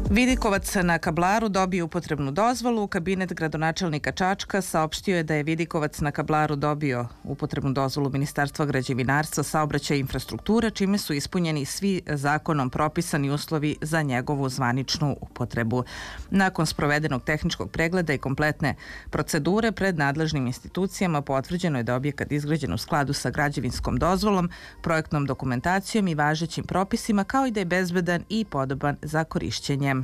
Vidikovac na Kablaru dobio upotrebnu dozvolu. Kabinet gradonačelnika Čačka saopštio je da je Vidikovac na Kablaru dobio upotrebnu dozvolu Ministarstva građevinarstva, saobraćaja i infrastrukture, čime su ispunjeni svi zakonom propisani uslovi za njegovu zvaničnu upotrebu. Nakon sprovedenog tehničkog pregleda i kompletne procedure pred nadležnim institucijama potvrđeno je da je objekat izgrađen u skladu sa građevinskom dozvolom, projektnom dokumentacijom i važećim propisima, kao i da je bezbedan i podoban za korišćenje.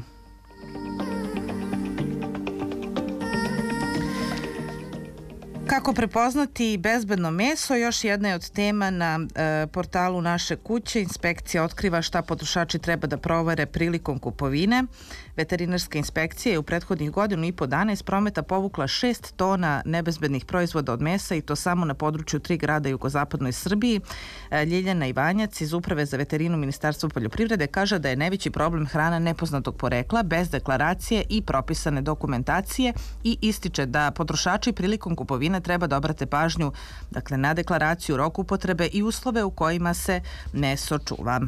Kako prepoznati bezbedno meso, još jedna je od tema na portalu Naše kuće. Inspekcija otkriva šta potrošači treba da provere prilikom kupovine. Veterinarska inspekcija je u prethodnih 1,5 dana iz prometa povukla 6 tona nebezbednih proizvoda od mesa, i to samo na području 3 grada jugozapadnoj Srbiji. Ljiljana Ivanjac iz Uprave za veterinu Ministarstva poljoprivrede kaže da je najveći problem hrana nepoznatog porekla, bez deklaracije i propisane dokumentacije, i ističe da potrošači prilikom kupovine treba da obrate pažnju na deklaraciju, rok upotrebe i uslove u kojima se meso čuva.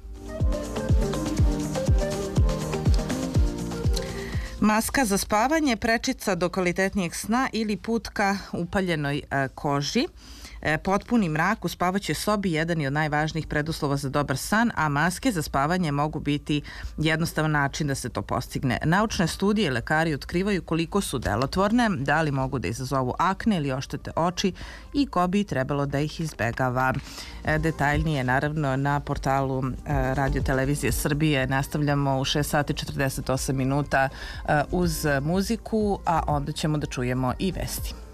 Maska za spavanje, prečica do kvalitetnijeg sna ili put ka upaljenoj koži. Potpuni mrak u spavaćoj sobi jedan je od najvažnijih preduslova za dobar san, a maske za spavanje mogu biti jednostavan način da se to postigne. Naučne studije lekari otkrivaju koliko su delotvorne, da li mogu da izazovu akne ili oštete oči i ko bi trebalo da ih izbegava. Detaljnije naravno na portalu Radio Televizije Srbije. Nastavljamo u 6 sati 48 minuta uz muziku, a onda ćemo da čujemo i vesti.